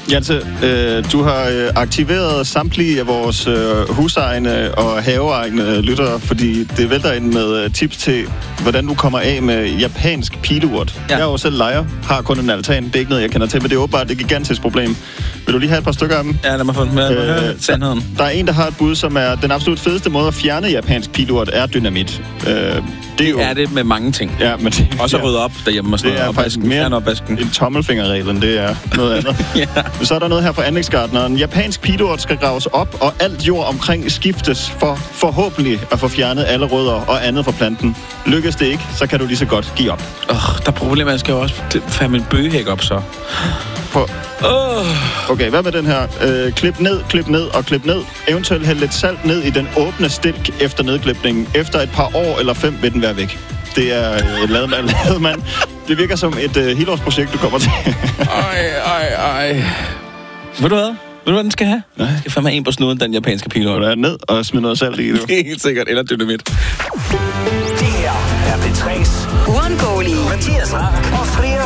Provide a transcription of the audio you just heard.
Jante, du har aktiveret samtlige af vores husegne og haveegne lyttere, fordi det vælter ind med tips til, hvordan du kommer af med japansk pileurt. Ja. Jeg er jo selv lejer, har kun en altan. Det er ikke noget, jeg kender til, men det er åbenbart et gigantisk problem. Vil du lige have et par stykker af dem? Ja, lad mig få med sandheden. Der er en, der har et bud, som er den absolut fedeste måde at fjerne japansk pileurt, er dynamit. Det er det med mange ting. Ja, men det, også at rydde op derhjemme og sådan noget. Det er faktisk mere en tommelfingerregel, end det er noget andet. Ja. Så er der noget her fra anlægsgartneren. Japansk pileurt skal graves op, og alt jord omkring skiftes for forhåbentlig at få fjernet alle rødder og andet fra planten. Lykkes det ikke, så kan du lige så godt give op. Der er problemer, man skal jo også fandme en bøgehæk op så. Okay, hvad med den her? Klip ned og klip ned. Eventuelt hælde lidt salt ned i den åbne stilk efter nedklipningen. Efter et par år eller 5 vil den være væk. Det er lademand. Det virker som et helårsprojekt, du kommer til. Ej. Ved du hvad den skal have? Nej. Den skal fandme en på snuden, den japanske pileurt. Der er ned og smide noget salt i. Det er helt sikkert. Eller dynamit. Det her er P3's uundgåelige Mathias Rack og flere